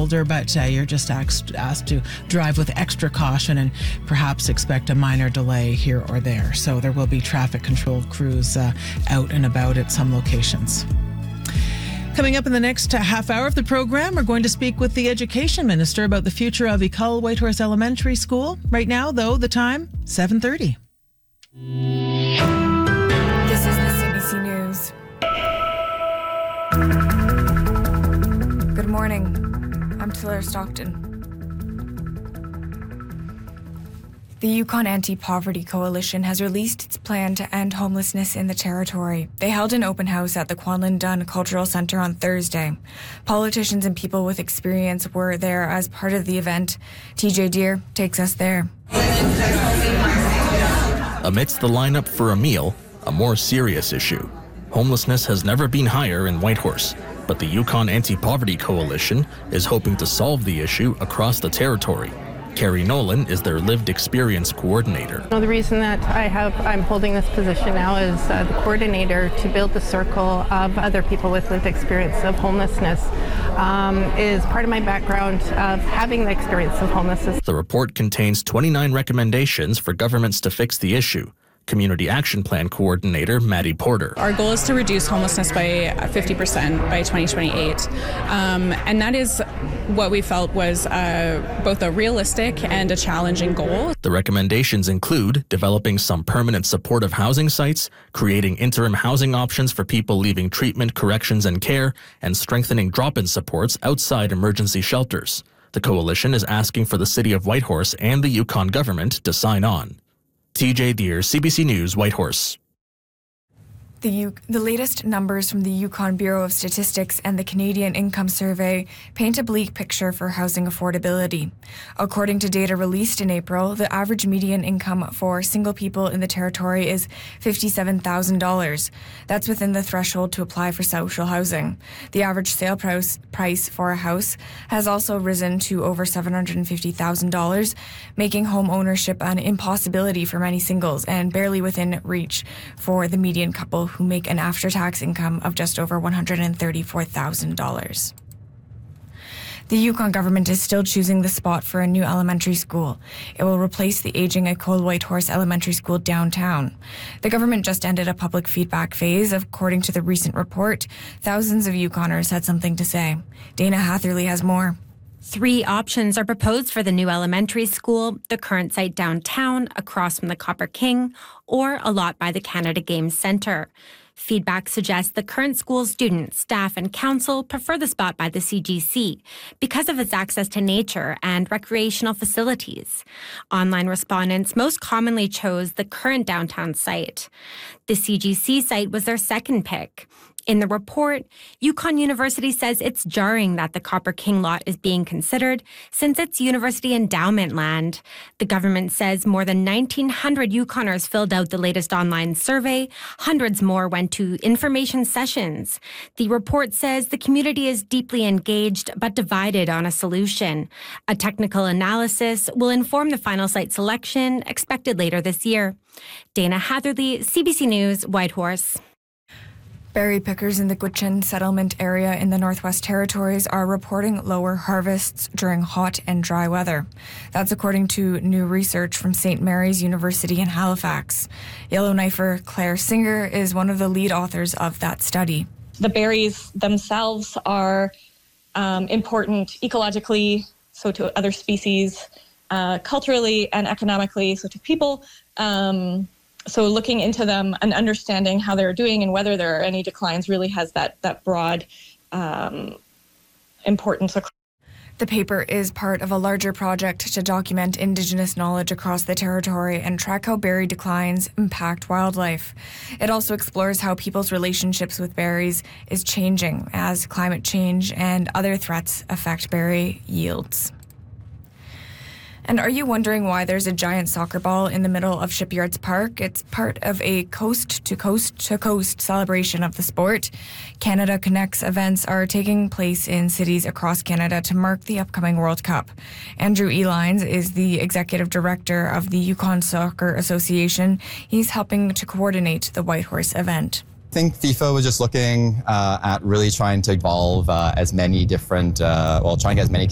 shoulder, but you're just asked to drive with extra caution and perhaps expect a minor delay here or there. So there will be traffic control crews out and about at some locations. Coming up in the next half hour of the program, we're going to speak with the Education Minister about the future of École Whitehorse Elementary School. Right now, though, the time, 7:30. This is the CBC News. Good morning. I'm Taylor Stockton. The Yukon Anti-Poverty Coalition has released its plan to end homelessness in the territory. They held an open house at the Kwanlin Dunn Cultural Centre on Thursday. Politicians and people with experience were there as part of the event. TJ Deer takes us there. Amidst the lineup for a meal, a more serious issue. Homelessness has never been higher in Whitehorse, but the Yukon Anti-Poverty Coalition is hoping to solve the issue across the territory. Carrie Nolan is their lived experience coordinator. The reason that I'm holding this position now is the coordinator to build the circle of other people with lived experience of homelessness is part of my background of having the experience of homelessness. The report contains 29 recommendations for governments to fix the issue. Community Action Plan Coordinator Maddie Porter. Our goal is to reduce homelessness by 50% by 2028. And that is what we felt was both a realistic and a challenging goal. The recommendations include developing some permanent supportive housing sites, creating interim housing options for people leaving treatment, corrections, and care, and strengthening drop-in supports outside emergency shelters. The coalition is asking for the City of Whitehorse and the Yukon government to sign on. TJ Deer, CBC News, Whitehorse. The latest numbers from the Yukon Bureau of Statistics and the Canadian Income Survey paint a bleak picture for housing affordability. According to data released in April, the average median income for single people in the territory is $57,000. That's within the threshold to apply for social housing. The average sale price for a house has also risen to over $750,000, making home ownership an impossibility for many singles and barely within reach for the median couple who make an after-tax income of just over $134,000. The Yukon government is still choosing the spot for a new elementary school. It will replace the aging École Whitehorse Elementary School downtown. The government just ended a public feedback phase. According to the recent report, thousands of Yukoners had something to say. Dana Hatherley has more. 3 options are proposed for the new elementary school: the current site downtown, across from the Copper King, or a lot by the Canada Games Centre. Feedback suggests the current school students, staff, and council prefer the spot by the CGC because of its access to nature and recreational facilities. Online respondents most commonly chose the current downtown site. The CGC site was their second pick. In the report, Yukon University says it's jarring that the Copper King lot is being considered since it's university endowment land. The government says more than 1,900 Yukoners filled out the latest online survey. Hundreds more went to information sessions. The report says the community is deeply engaged but divided on a solution. A technical analysis will inform the final site selection expected later this year. Dana Hatherley, CBC News, Whitehorse. Berry pickers in the Gwich'in settlement area in the Northwest Territories are reporting lower harvests during hot and dry weather. That's according to new research from St. Mary's University in Halifax. Yellowknifer Claire Singer is one of the lead authors of that study. The berries themselves are important ecologically, so to other species, culturally and economically, so to people. So looking into them and understanding how they're doing and whether there are any declines really has that broad importance. The paper is part of a larger project to document Indigenous knowledge across the territory and track how berry declines impact wildlife. It also explores how people's relationships with berries is changing as climate change and other threats affect berry yields. And are you wondering why there's a giant soccer ball in the middle of Shipyards Park? It's part of a coast-to-coast-to-coast celebration of the sport. Canada Connects events are taking place in cities across Canada to mark the upcoming World Cup. Andrew Elines is the executive director of the Yukon Soccer Association. He's helping to coordinate the Whitehorse event. I think FIFA was just looking at really trying to evolve as many different, trying to get as many